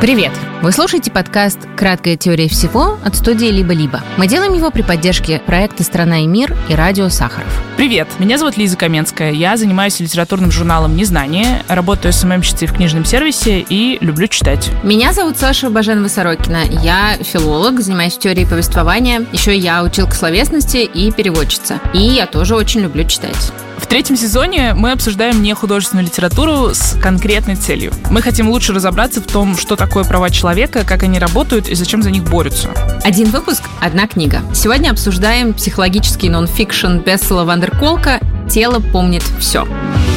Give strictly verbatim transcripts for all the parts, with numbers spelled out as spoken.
Привет! Вы слушаете подкаст «Краткая теория всего» от студии «Либо-либо». Мы делаем его при поддержке проекта «Страна и мир» и радио «Сахаров». Привет! Меня зовут Лиза Каменская. Я занимаюсь литературным журналом «Незнание», работаю СММщицей в книжном сервисе и люблю читать. Меня зовут Саша Баженова-Сорокина. Я филолог, занимаюсь теорией повествования. Еще я училка словесности и переводчица. И я тоже очень люблю читать. В третьем сезоне мы обсуждаем нехудожественную литературу с конкретной целью. Мы хотим лучше разобраться в том, что такое права человека, как они работают и зачем за них борются. Один выпуск – одна книга. Сегодня обсуждаем психологический нон-фикшн Бессела Ван дер Колка «Тело помнит все».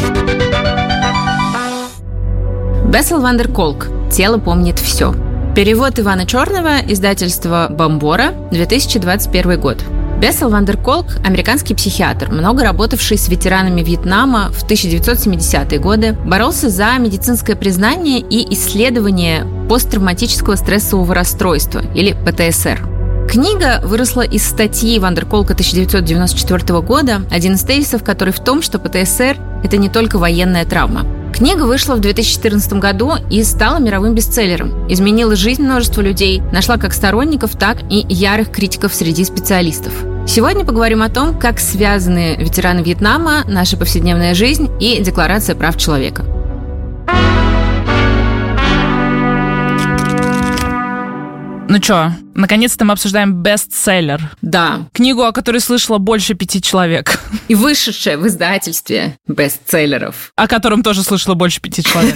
Бессел Ван дер Колк «Тело помнит все». Перевод Ивана Черного, издательство «Бомбора», две тысячи двадцать первый год. Бессел Ван дер Колк – американский психиатр, много работавший с ветеранами Вьетнама в тысяча девятьсот семидесятые годы, боролся за медицинское признание и исследование посттравматического стрессового расстройства, или пэ тэ эс эр. Книга выросла из статьи Ван дер Колка тысяча девятьсот девяносто четвёртого года, один из тезисов которой в том, что пэ тэ эс эр – это не только военная травма. Книга вышла в две тысячи четырнадцатом году и стала мировым бестселлером. Изменила жизнь множества людей, нашла как сторонников, так и ярых критиков среди специалистов. Сегодня поговорим о том, как связаны ветераны Вьетнама, наша повседневная жизнь и Декларация прав человека. Ну чё, наконец-то мы обсуждаем бестселлер. Да. Книгу, о которой слышало больше пяти человек. И вышедшая в издательстве бестселлеров. О котором тоже слышало больше пяти человек.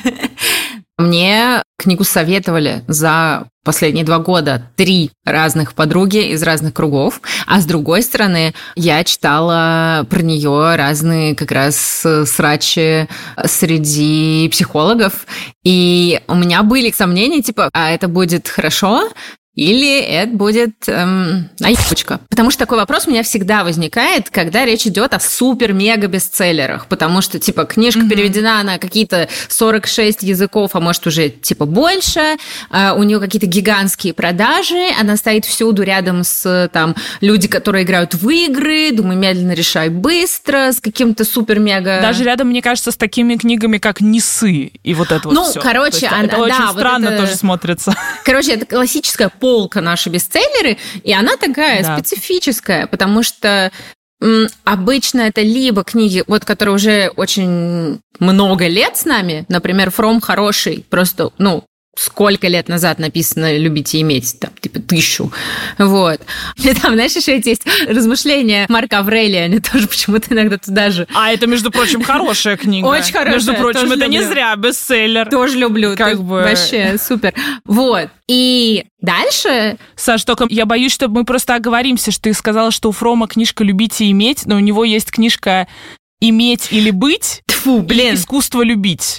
Мне книгу советовали за последние два года три разных подруги из разных кругов, а с другой стороны, я читала про нее разные как раз срачи среди психологов, и у меня были сомнения, типа, а это будет хорошо? Или это будет эм, наебочка. Потому что такой вопрос у меня всегда возникает, когда речь идет о супер-мега-бестселлерах. Потому что, типа, книжка mm-hmm. переведена на какие-то сорок шесть языков, а может уже, типа, больше. Э, у нее какие-то гигантские продажи. Она стоит всюду рядом с, там, люди, которые играют в игры. Думаю, медленно, решай быстро. С каким-то супер-мега... Даже рядом, мне кажется, с такими книгами, как «Несы» и вот это ну, вот всё. Короче, это, она, это да, очень вот странно это... тоже смотрится. Короче, это классическая полка наши бестселлеры, и она такая да. специфическая, потому что м, обычно это либо книги, вот, которые уже очень много лет с нами, например, «Фром» хороший, просто, ну, сколько лет назад написано «любите иметь», там, типа, тысячу, вот. И там, знаешь, еще есть размышления Марка Аврелия, они тоже почему-то иногда туда же. А это, между прочим, хорошая книга. Очень хорошая. Между прочим, это люблю. Не зря бестселлер. Тоже люблю. Как бы... Вообще, супер. Вот. И дальше... Саш, только я боюсь, что мы просто оговоримся, что ты сказала, что у Фрома книжка «Любите иметь», но у него есть книжка «Иметь или быть» Тьфу, блин. и «Искусство любить».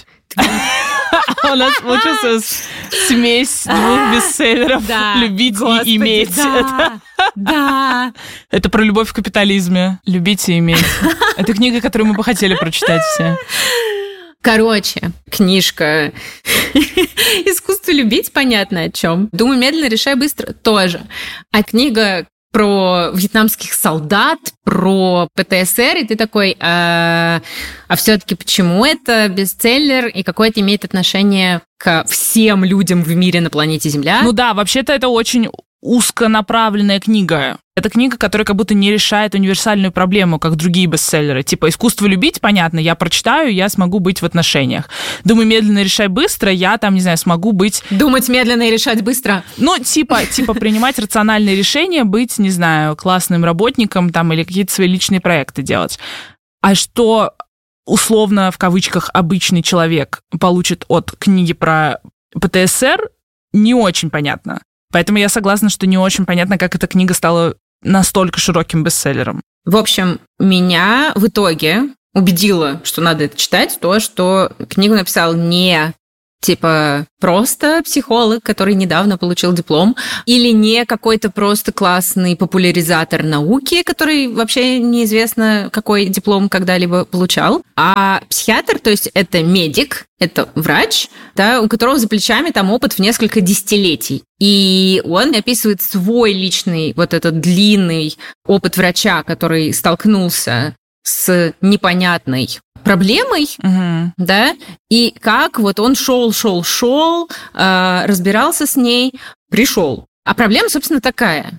У нас получился смесь двух бестселлеров «Любить и иметь». Да, да. Это про любовь в капитализме. «Любить и иметь». Это книга, которую мы бы хотели прочитать все. Короче, книжка «Искусство любить», понятно о чем. «Думаю, медленно, решай быстро» тоже. А книга про вьетнамских солдат, про пэ тэ эс эр, и ты такой, а, а все-таки почему это бестселлер, и какое это имеет отношение ко всем людям в мире на планете Земля? Ну да, вообще-то это очень узконаправленная книга. Это книга, которая как будто не решает универсальную проблему, как другие бестселлеры. Типа «Искусство любить», понятно, я прочитаю, я смогу быть в отношениях. «Думай медленно, решай быстро», я там, не знаю, смогу быть... Думать медленно и решать быстро. Ну, типа, типа принимать рациональные решения, быть, не знаю, классным работником там или какие-то свои личные проекты делать. А что, условно, в кавычках, обычный человек получит от книги про пэ тэ эс эр, не очень понятно. Поэтому я согласна, что не очень понятно, как эта книга стала настолько широким бестселлером. В общем, меня в итоге убедило, что надо это читать, то, что книгу написал не типа просто психолог, который недавно получил диплом, или не какой-то просто классный популяризатор науки, который вообще неизвестно, какой диплом когда-либо получал, а психиатр, то есть это медик, это врач, да, у которого за плечами там опыт в несколько десятилетий. И он описывает свой личный вот этот длинный опыт врача, который столкнулся с непонятной проблемой, угу. да, и как вот он шел, шел, шел, э, разбирался с ней, пришел. А проблема, собственно, такая.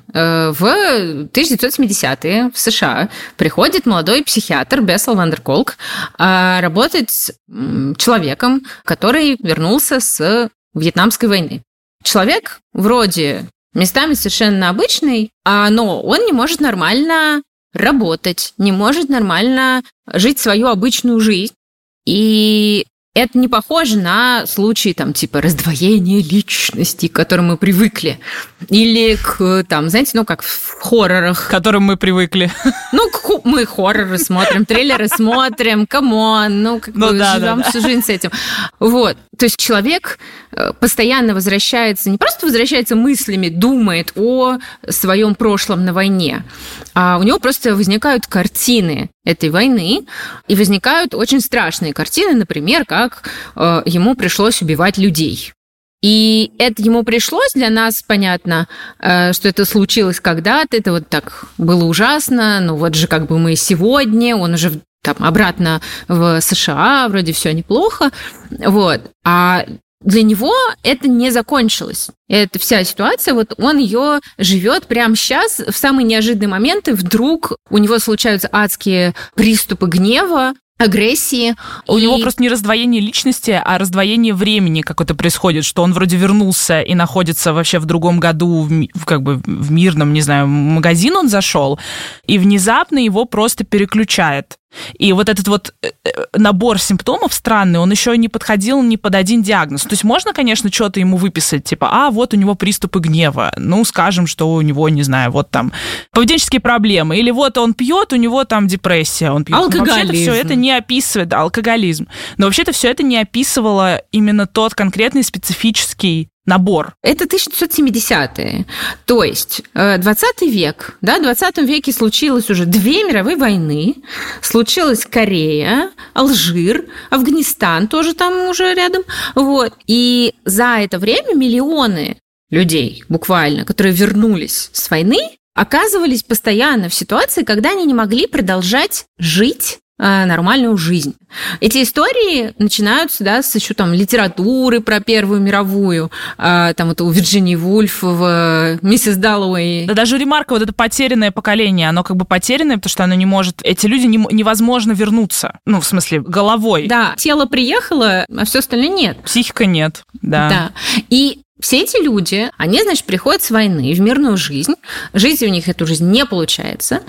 В тысяча девятьсот семидесятые в США приходит молодой психиатр Бессел Вандер Колк работать с человеком, который вернулся с Вьетнамской войны. Человек вроде местами совершенно обычный, но он не может нормально работать, не может нормально жить свою обычную жизнь. И это не похоже на случаи, там, типа, раздвоения личности, к которым мы привыкли. Или к, там, знаете, ну, как в хоррорах. К которым мы привыкли. Ну, к, мы хорроры смотрим, трейлеры смотрим, камон, ну, как ну, бы да, живем да, да. всю жизнь с этим. Вот. То есть человек постоянно возвращается, не просто возвращается мыслями, думает о своем прошлом на войне, а у него просто возникают картины этой войны, и возникают очень страшные картины, например, как э, ему пришлось убивать людей. И это ему пришлось, для нас понятно, э, что это случилось когда-то, это вот так было ужасно, ну вот же как бы мы сегодня, он уже там обратно в США, вроде все неплохо, вот, а для него это не закончилось. Эта вся ситуация, вот он ее живет прямо сейчас, в самые неожиданные моменты, вдруг у него случаются адские приступы гнева, агрессии. У и... него просто не раздвоение личности, а раздвоение времени какое-то происходит, что он вроде вернулся и находится вообще в другом году, в, как бы в мирном, не знаю, магазин он зашел, и внезапно его просто переключает. И вот этот вот набор симптомов странный, он еще не подходил ни под один диагноз. То есть можно, конечно, что-то ему выписать, типа, а, вот у него приступы гнева, ну, скажем, что у него, не знаю, вот там поведенческие проблемы, или вот он пьет, у него там депрессия, он пьет. Алкоголизм. Вообще-то все это не описывает, да, алкоголизм. Но вообще-то все это не описывало именно тот конкретный специфический набор. Это тысяча девятьсот семидесятые. То есть двадцатый век. Да, в двадцатом веке случилось уже две мировые войны. Случилась Корея, Алжир, Афганистан тоже там уже рядом. Вот. И за это время миллионы людей, буквально, которые вернулись с войны, оказывались постоянно в ситуации, когда они не могли продолжать жить нормальную жизнь. Эти истории начинаются, да, с еще там литературы про Первую мировую, там вот у Вирджинии Вульф в «Миссис Даллоуэй». Да даже ремарка, вот это потерянное поколение, оно как бы потерянное, потому что оно не может, эти люди не, невозможно вернуться, ну, в смысле, головой. Да, тело приехало, а все остальное нет. Психика нет, да. Да, и все эти люди, они, значит, приходят с войны в мирную жизнь. Жить у них эту жизнь не получается.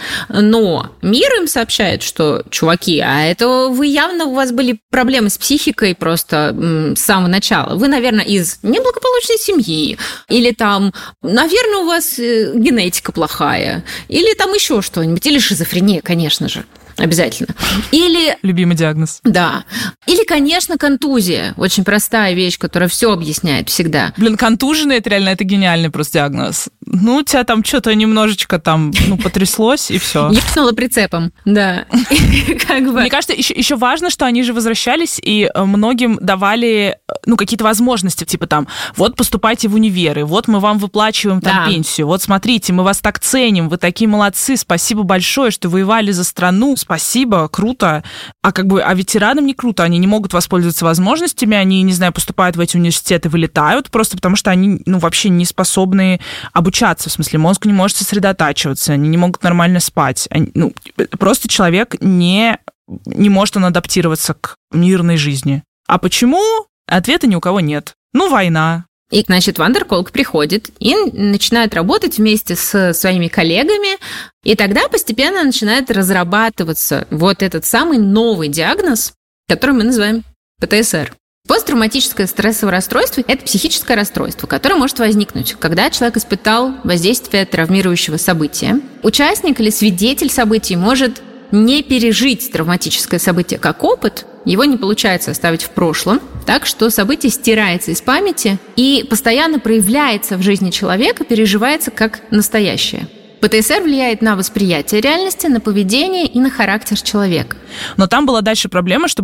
Но мир им сообщает, что, чуваки, а это вы явно, у вас были проблемы с психикой просто м, с самого начала. Вы, наверное, из неблагополучной семьи. Или там, наверное, у вас генетика плохая. Или там еще что-нибудь. Или шизофрения, конечно же. Обязательно. Или... Любимый диагноз. Да. Или, конечно, контузия. Очень простая вещь, которая все объясняет всегда. Блин, контуженный, это реально, это гениальный просто диагноз. Ну, у тебя там что-то немножечко там, ну, потряслось, и все. Ехнула прицепом, да. Мне кажется, еще важно, что они же возвращались, и многим давали, ну, какие-то возможности, типа там, вот поступайте в универы, вот мы вам выплачиваем там пенсию, вот смотрите, мы вас так ценим, вы такие молодцы, спасибо большое, что воевали за страну, спасибо, круто. А как бы, а ветеранам не круто, они не могут воспользоваться возможностями, они, не знаю, поступают в эти университеты, вылетают, просто потому что они, ну, вообще не способны обучаться, в смысле, мозг не может сосредотачиваться, они не могут нормально спать. Они, ну, просто человек не, не может он адаптироваться к мирной жизни. А почему? Ответа ни у кого нет. Ну, война. И, значит, Вандер Колк приходит и начинает работать вместе с своими коллегами, и тогда постепенно начинает разрабатываться вот этот самый новый диагноз, который мы называем пэ тэ эс эр. Посттравматическое стрессовое расстройство – это психическое расстройство, которое может возникнуть, когда человек испытал воздействие травмирующего события. Участник или свидетель событий может не пережить травматическое событие как опыт, его не получается оставить в прошлом, так что событие стирается из памяти и постоянно проявляется в жизни человека, переживается как настоящее. пэ тэ эс эр влияет на восприятие реальности, на поведение и на характер человека. Но там была дальше проблема, что